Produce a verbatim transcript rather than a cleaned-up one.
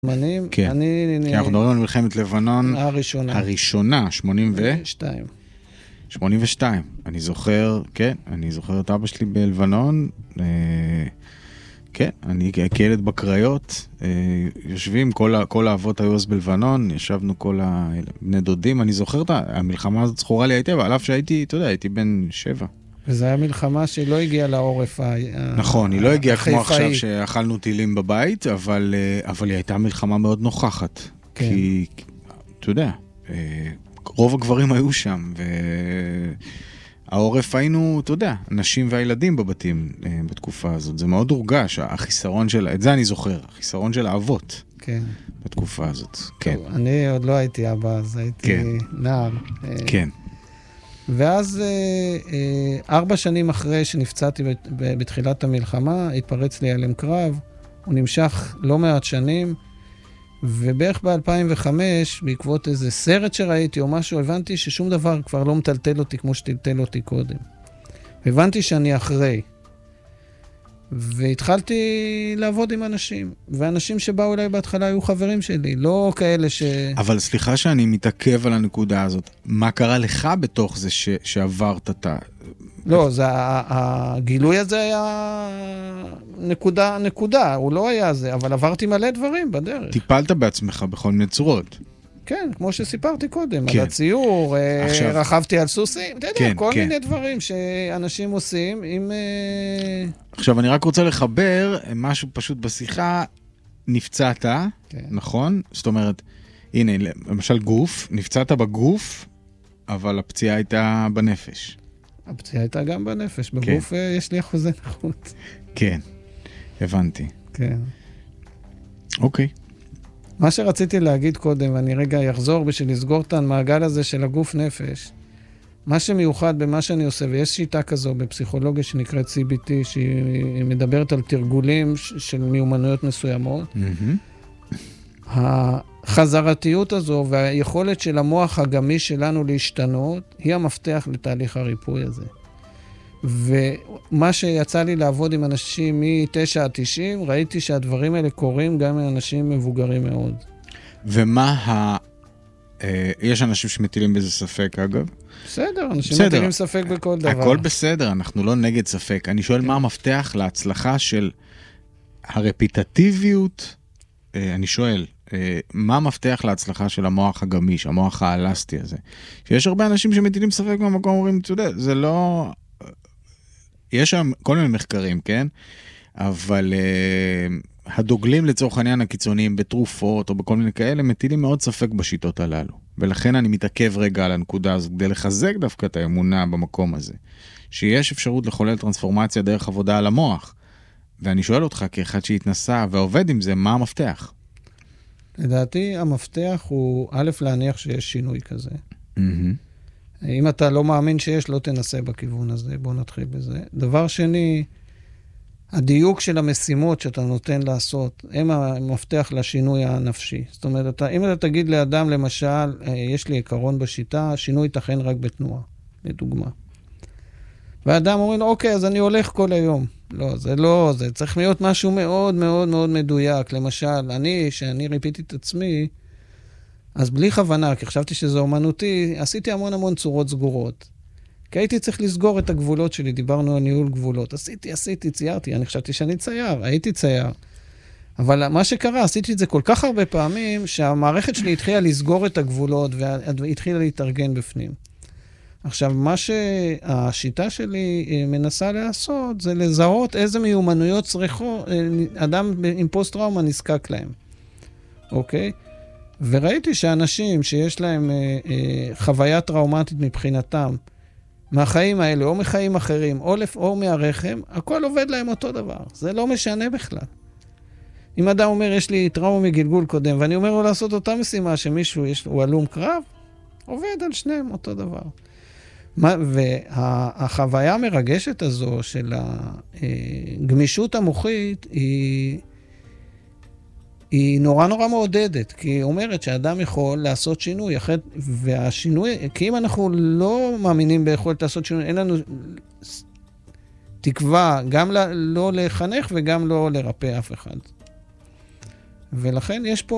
כן, אני, כי אנחנו מדברים על מלחמת לבנון הראשונה. הראשונה, שמונים ושתיים. שמונים ושתיים. אני זוכר, כן, אני זוכר את אבא שלי בלבנון, אה, כן, אני כילד בקריות, אה, יושבים, כל, כל האבות היו אז בלבנון, ישבנו כל הבני דודים, אני זוכר את המלחמה הזאת זכורה לי היטב, על אף שהייתי, אתה יודע, הייתי בן שבע. וזו הייתה מלחמה שלא הגיעה לעורף החיפאי. נכון, היא לא הגיעה כמו עכשיו שאכלנו טילים בבית, אבל, אבל היא הייתה מלחמה מאוד נוכחת. כן. כי, אתה יודע, רוב הגברים היו שם, והעורף היינו, אתה יודע, נשים והילדים בבתים בתקופה הזאת. זה מאוד הורגש, החיסרון של, את זה אני זוכר, החיסרון של האבות. כן. בתקופה הזאת, כן. טוב, אני עוד לא הייתי אבא, אז הייתי כן. נער. כן. ואז ארבע שנים אחרי שנפצעתי בתחילת המלחמה, התפרץ לי הלם קרב, הוא נמשך לא מעט שנים, ובערך ב-אלפיים וחמש, בעקבות איזה סרט שראיתי או משהו, הבנתי ששום דבר כבר לא מטלטל אותי כמו שטלטל אותי קודם. הבנתי שאני אחרי. והתחלתי לעבוד עם אנשים, ואנשים שבאו אליי בהתחלה היו חברים שלי, לא כאלה ש... אבל סליחה שאני מתעכב על הנקודה הזאת, מה קרה לך בתוך זה ש... שעברת את ה... לא, זה, הגילוי הזה היה נקודה, נקודה, הוא לא היה זה, אבל עברתי מלא דברים בדרך. טיפלת בעצמך בכל מיני צורות. כן, כמו שסיפרתי קודם, כן. על הציור, עכשיו... רכבתי על סוסים, אתה יודע, כן, כל כן. מיני דברים שאנשים עושים עם... עכשיו, אני רק רוצה לחבר משהו פשוט בשיחה, נפצעת, כן. נכון? זאת אומרת, הנה, למשל גוף, נפצעת בגוף, אבל הפציעה הייתה בנפש. הפציעה הייתה גם בנפש, בגוף כן. יש לי אחוזי נכות. כן, הבנתי. כן. אוקיי. מה שרציתי להגיד קודם, ואני רגע אחזור בשביל לסגור את המעגל הזה של הגוף נפש, מה שמיוחד במה שאני עושה, ויש שיטה כזו בפסיכולוגיה שנקראת סי בי טי, שהיא מדברת על תרגולים של מיומנויות מסוימות, Mm-hmm. החזרתיות הזו והיכולת של המוח הגמיש שלנו להשתנות, היא המפתח לתהליך הריפוי הזה. ומה שיצא לי לעבוד עם אנשים מ-תשע עד תשעים, ראיתי שהדברים האלה קורים גם עם אנשים מבוגרים מאוד. ומה ה... אה, יש אנשים שמטילים בזה ספק, אגב? בסדר, אנשים בסדר. מטילים ספק בכל דבר. הכל בסדר, אנחנו לא נגד ספק. אני שואל, כן. מה המפתח להצלחה של הרפיטטיביות? אה, אני שואל, אה, מה המפתח להצלחה של המוח הגמיש, המוח האלסטי הזה? שיש הרבה אנשים שמטילים ספק במקום, אומרים, אתה יודע, זה לא... יש שם כל מיני מחקרים, כן? אבל uh, הדוגלים לצורך העניין הקיצוניים בתרופות או בכל מיני כאלה, מטילים מאוד ספק בשיטות הללו. ולכן אני מתעכב רגע על הנקודה הזו, כדי לחזק דווקא את האמונה במקום הזה. שיש אפשרות לחולל טרנספורמציה דרך עבודה על המוח. ואני שואל אותך, כאחד שהתנסה ועובד עם זה, מה המפתח? לדעתי, המפתח הוא א', להניח שיש שינוי כזה. Mm-hmm. אם אתה לא מאמין שיש, לא תנסה בכיוון הזה. בוא נתחיל בזה. דבר שני, הדיוק של המשימות שאתה נותן לעשות, הם המפתח לשינוי הנפשי. זאת אומרת, אתה, אם אתה תגיד לאדם, למשל, יש לי עיקרון בשיטה, שינוי ייתכן רק בתנועה, לדוגמה. והאדם אומר, אוקיי, אז אני הולך כל היום. לא, זה לא, זה צריך להיות משהו מאוד מאוד מאוד מדויק. למשל, אני, שאני ריפיתי את עצמי, אז בלי כוונה, כי חשבתי שזה אומנותי, עשיתי המון המון צורות סגורות. כי הייתי צריך לסגור את הגבולות שלי, דיברנו על ניהול גבולות. עשיתי, עשיתי, ציירתי, אני חשבתי שאני צייר, הייתי צייר. אבל מה שקרה, עשיתי את זה כל כך הרבה פעמים, שהמערכת שלי התחילה לסגור את הגבולות, והתחילה להתארגן בפנים. עכשיו, מה שהשיטה שלי מנסה לעשות, זה לזהות איזה מיומנויות צריכות, אדם עם פוסט-טראומה נזקק להם. אוקיי? וראיתי שאנשים שיש להם אה, אה, חוויה טראומטית מבחינתם, מהחיים האלה, או מחיים אחרים, או, לפ... או מהרחם, הכל עובד להם אותו דבר. זה לא משנה בכלל. אם אדם אומר, יש לי טראומה מגלגול קודם, ואני אומר לו לעשות אותה משימה שמישהו, יש... הוא הלום קרב, עובד על שניהם אותו דבר. מה... והחוויה המרגשת הזו של הגמישות המוחית היא... היא נורא נורא מעודדת, כי היא אומרת שהאדם יכול לעשות שינוי, אחרי, והשינוי, כי אם אנחנו לא מאמינים ביכולת לעשות שינוי, אין לנו תקווה גם לא לחנך וגם לא לרפא אף אחד. ולכן יש פה